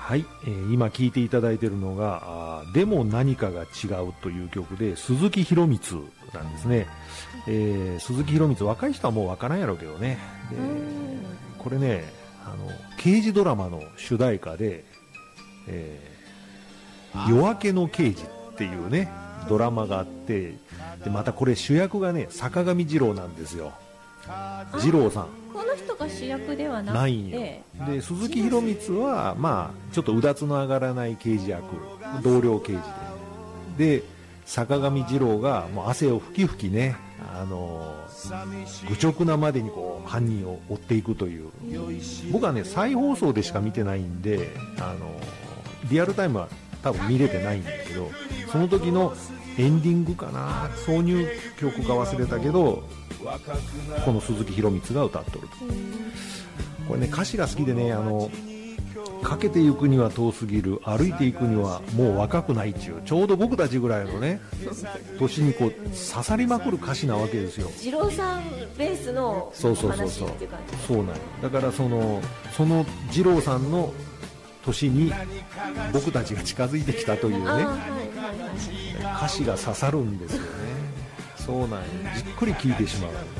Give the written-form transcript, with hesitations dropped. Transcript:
はい、今聴いていただいているのがでも何かが違うという曲で、鈴木宏光なんですね。鈴木宏光、若い人はもうわからんやろうけどね。でこれね、刑事ドラマの主題歌で、夜明けの刑事っていうねドラマがあって、でまたこれ主役がね坂上二郎なんですよ。二郎さん、 この人が主役ではなくて、 ないんよ。で鈴木宏光はまあちょっとうだつの上がらない刑事役、同僚刑事で、坂上二郎がもう汗を拭き拭きね、愚直なまでにこう犯人を追っていくという。僕はね再放送でしか見てないんで、リアルタイムは多分見れてないんだけど、その時のエンディングかな、挿入曲か忘れたけど、この鈴木宏光が歌っとると。これね歌詞が好きでね、かけていくには遠すぎる、歩いていくにはもう若くないっていう、ちょうど僕たちぐらいのね年にこう刺さりまくる歌詞なわけですよ。 二郎さんベースの話っていう感じ。 そうなんよ。だからその二郎さんの年に僕たちが近づいてきたというね、歌詞が刺さるんですよね。そうなんよ。じっくり聴いてしまう。